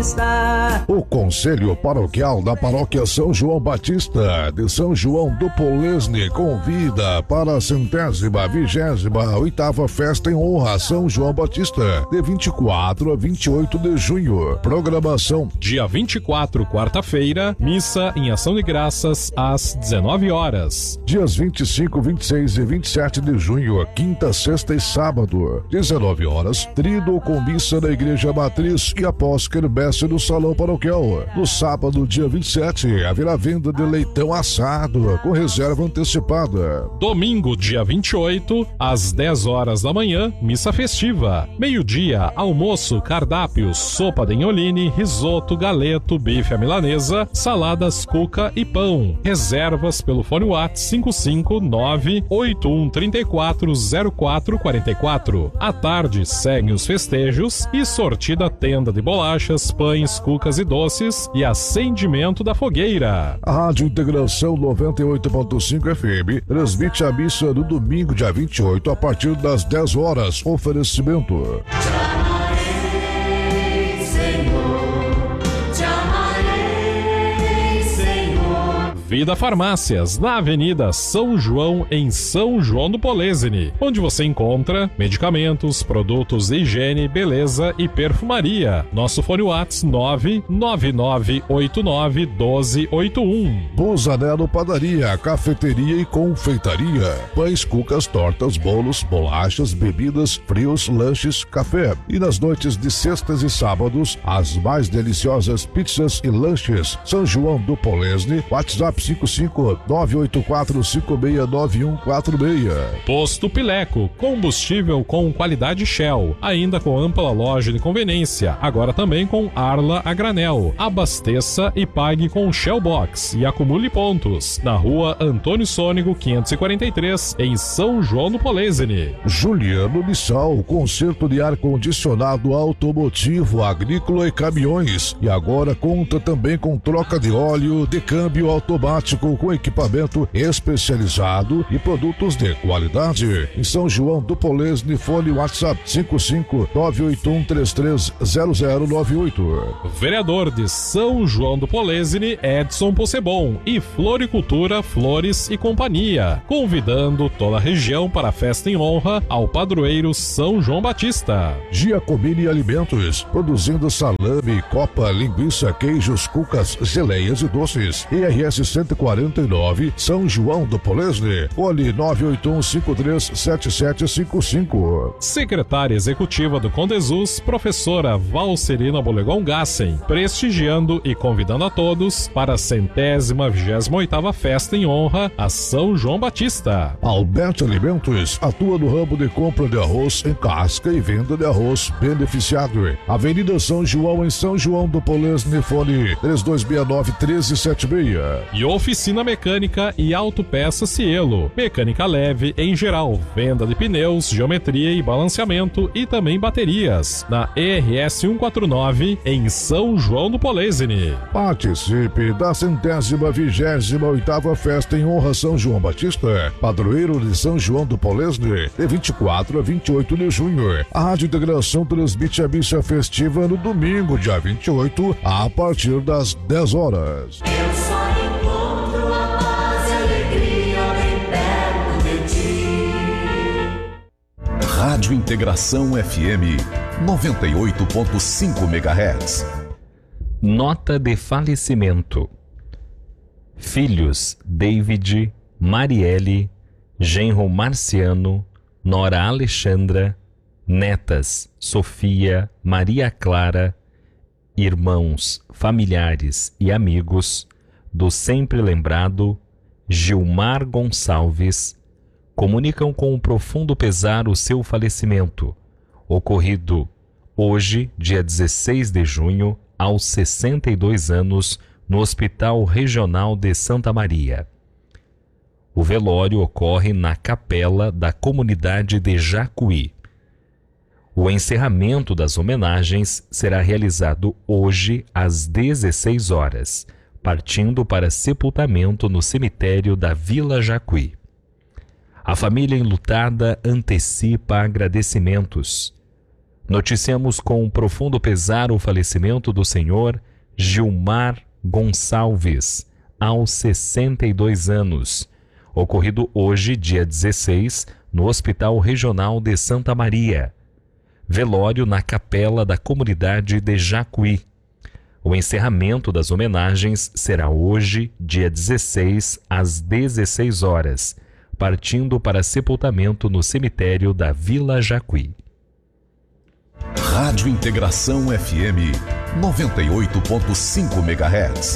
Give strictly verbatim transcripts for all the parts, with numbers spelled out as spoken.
Batista. O Conselho Paroquial da Paróquia São João Batista de São João do Polesne convida para a centésima vigésima oitava festa em honra a São João Batista, de vinte e quatro a vinte e oito de junho. Programação: dia vinte e quatro, quarta-feira, missa em ação de graças às dezenove horas. Dias vinte e cinco, vinte e seis e vinte e sete de junho, quinta, sexta e sábado, dezenove horas, trido com missa na Igreja Matriz e após quermesse no Salão Paroquial. No sábado, dia vinte e sete, haverá venda de leitão assado com reserva antecipada. Domingo, dia vinte e oito, às dez horas da manhã, missa festiva. Meio-dia, almoço, cardápios, sopa de enholine, risoto, galeto, bife à milanesa, saladas, cuca e pão. Reservas pelo fone WhatsApp cinco cinco nove oito um três quatro zero quatro quatro quatro. À tarde, seguem os festejos e sortida tenda de bolachas, pães, cucas e doces e acendimento da fogueira. A Rádio Integração noventa e oito ponto cinco F M transmite a missa no domingo, dia vinte e oito, a partir das dez horas. Oferecimento: Vida Farmácias, na Avenida São João, em São João do Polesne, onde você encontra medicamentos, produtos de higiene, beleza e perfumaria. Nosso fone WhatsApp nove nove nove oito nove um dois oito um. Busanello Padaria, cafeteria e confeitaria. Pães, cucas, tortas, bolos, bolachas, bebidas, frios, lanches, café. E nas noites de sextas e sábados, as mais deliciosas pizzas e lanches. São João do Polesne, WhatsApp cinco cinco nove oito quatro cinco seis nove um quatro seis. Posto Pileco, combustível com qualidade Shell, ainda com ampla loja de conveniência, agora também com Arla a granel. Abasteça e pague com Shell Box e acumule pontos. Na rua Antônio Sônego quinhentos e quarenta e três, em São João do Polesne. Juliano Missal, conserto de ar-condicionado automotivo, agrícola e caminhões. E agora conta também com troca de óleo, de câmbio automático, com equipamento especializado e produtos de qualidade. Em São João do Polesne, fone WhatsApp cinco cinco nove oito um três três zero zero nove oito. Vereador de São João do Polesne, Edson Possebon, e Floricultura, Flores e Companhia, convidando toda a região para a festa em honra ao padroeiro São João Batista. Giacomini Alimentos, produzindo salame, copa, linguiça, queijos, cucas, geleias e doces. E R S cento e quarenta e nove, São João do Polesne, fone nove oito um cinco três sete sete cinco cinco. Secretária Executiva do Condesus, professora Valcerina Bolegon Gassen, prestigiando e convidando a todos para a centésima vigésima oitava festa em honra a São João Batista. Alberto Alimentos atua no ramo de compra de arroz em casca e venda de arroz beneficiado. Avenida São João, em São João do Polesne, fone três dois seis nove um três sete seis. E Oficina Mecânica e Autopeça Cielo. Mecânica leve em geral, venda de pneus, geometria e balanceamento e também baterias. Na E R S cento e quarenta e nove, em São João do Polesne. Participe da centésima vigésima oitava festa em honra a São João Batista, padroeiro de São João do Polesne, de vinte e quatro a vinte e oito de junho. A Rádio Integração transmite a missa festiva no domingo, dia vinte e oito, a partir das dez horas. Eu só encontro a paz e a alegria bem perto de ti. Rádio Integração F M noventa e oito ponto cinco megahertz. Nota de falecimento: filhos David, Marielle, genro Marciano, nora Alexandra, netas Sofia, Maria Clara, irmãos, familiares e amigos do sempre lembrado Gilmar Gonçalves, comunicam com um profundo pesar o seu falecimento, ocorrido hoje, dia dezesseis de junho, aos sessenta e dois anos, no Hospital Regional de Santa Maria. O velório ocorre na capela da comunidade de Jacuí. O encerramento das homenagens será realizado hoje às dezesseis horas, partindo para sepultamento no cemitério da Vila Jacuí. A família enlutada antecipa agradecimentos. Noticiamos com profundo pesar o falecimento do senhor Gilmar Gonçalves, aos sessenta e dois anos, ocorrido hoje, dia dezesseis, no Hospital Regional de Santa Maria. Velório na capela da comunidade de Jacuí. O encerramento das homenagens será hoje, dia dezesseis, às dezesseis horas, partindo para sepultamento no cemitério da Vila Jacuí. Rádio Integração F M noventa e oito ponto cinco megahertz.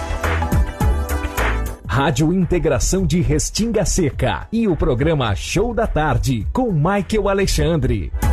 Rádio Integração de Restinga Seca e o programa Show da Tarde com Michael Alexandre.